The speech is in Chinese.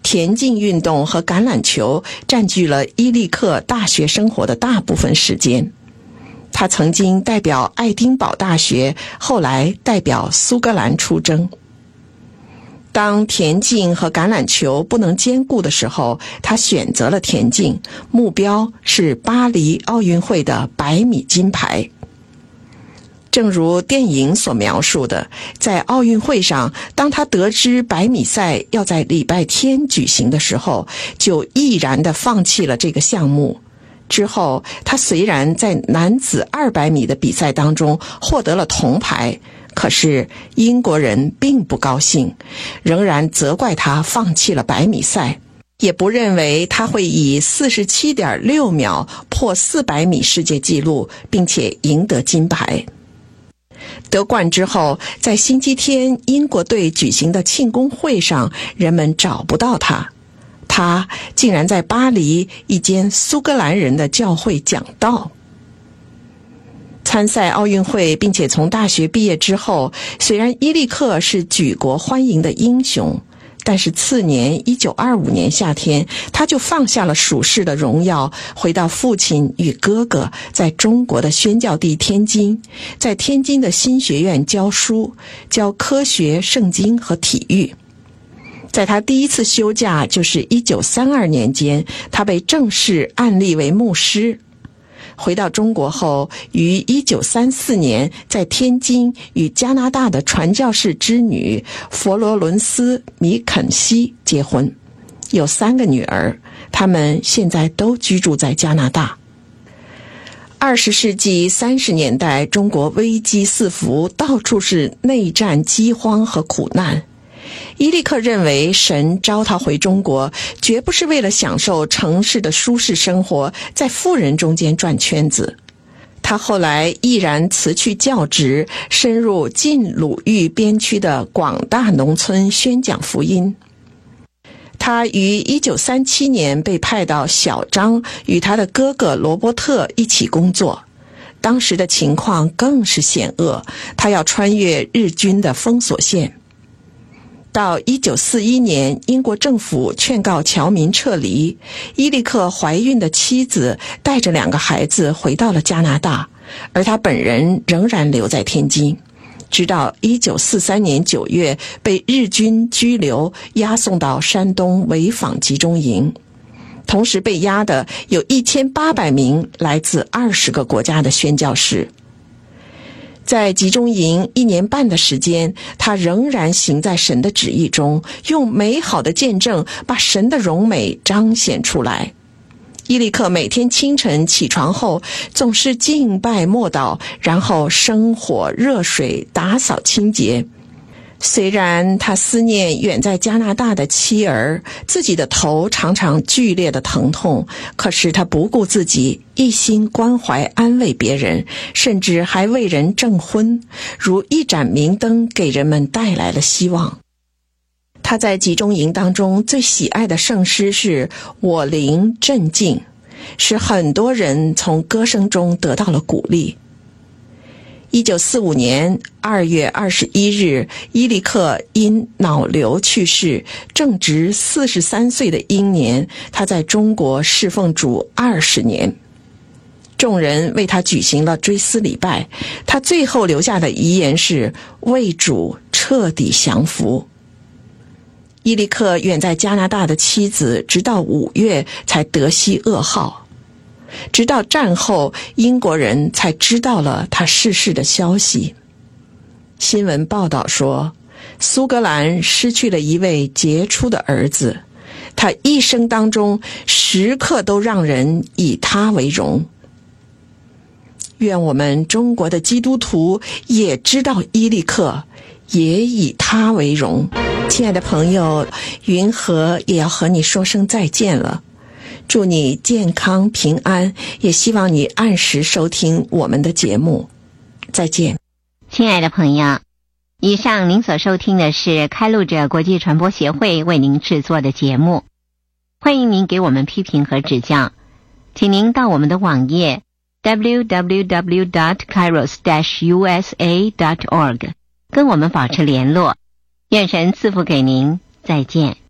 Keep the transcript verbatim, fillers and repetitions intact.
田径运动和橄榄球占据了伊利克大学生活的大部分时间。他曾经代表爱丁堡大学，后来代表苏格兰出征。当田径和橄榄球不能兼顾的时候，他选择了田径，目标是巴黎奥运会的百米金牌。正如电影所描述的，在奥运会上，当他得知百米赛要在礼拜天举行的时候，就毅然地放弃了这个项目。之后，他虽然在男子二百米的比赛当中获得了铜牌，可是英国人并不高兴，仍然责怪他放弃了百米赛，也不认为他会以 四十七点六秒破四百米世界纪录，并且赢得金牌。得冠之后，在星期天英国队举行的庆功会上，人们找不到他，他竟然在巴黎一间苏格兰人的教会讲道。参赛奥运会并且从大学毕业之后，虽然伊利克是举国欢迎的英雄，但是次年一九二五年夏天，他就放下了属世的荣耀，回到父亲与哥哥在中国的宣教地天津，在天津的新学院教书，教科学、圣经和体育。在他第一次休假，就是一九三二年间，他被正式按立为牧师。回到中国后，于一九三四年在天津与加拿大的传教士之女佛罗伦斯·米肯西结婚，有三个女儿，她们现在都居住在加拿大。二十世纪三十年代，中国危机四伏，到处是内战、饥荒和苦难。伊利克认为神召他回中国，绝不是为了享受城市的舒适生活，在富人中间转圈子。他后来毅然辞去教职，深入晋鲁豫边区的广大农村宣讲福音。他于一九三七年被派到小张与他的哥哥罗伯特一起工作。当时的情况更是险恶，他要穿越日军的封锁线。到一九四一年，英国政府劝告侨民撤离，伊利克怀孕的妻子带着两个孩子回到了加拿大，而他本人仍然留在天津，直到一九四三年九月被日军拘留，押送到山东潍坊集中营。同时被押的有一千八百名来自二十个国家的宣教士。在集中营一年半的时间，他仍然行在神的旨意中，用美好的见证把神的荣美彰显出来。伊利克每天清晨起床后，总是敬拜默祷，然后生火热水打扫清洁。虽然他思念远在加拿大的妻儿，自己的头常常剧烈的疼痛，可是他不顾自己，一心关怀安慰别人，甚至还为人证婚，如一盏明灯，给人们带来了希望。他在集中营当中最喜爱的圣诗是我灵镇静，使很多人从歌声中得到了鼓励。一九四五年二月二十一日，伊利克因脑瘤去世，正值四十三岁的英年。他在中国侍奉主二十年，众人为他举行了追思礼拜。他最后留下的遗言是为主彻底降服。伊利克远在加拿大的妻子，直到五月才得悉噩耗。直到战后，英国人才知道了他逝世的消息。新闻报道说，苏格兰失去了一位杰出的儿子，他一生当中时刻都让人以他为荣。愿我们中国的基督徒也知道伊利克，也以他为荣。亲爱的朋友，云和也要和你说声再见了。祝你健康平安，也希望你按时收听我们的节目。再见。 亲爱的朋友，以上您所收听的是开路者国际传播协会为您制作的节目。欢迎您给我们批评和指教，请您到我们的网页 double-u double-u double-u dot kairos dash u s a dot org 跟我们保持联络。愿神赐福给您，再见。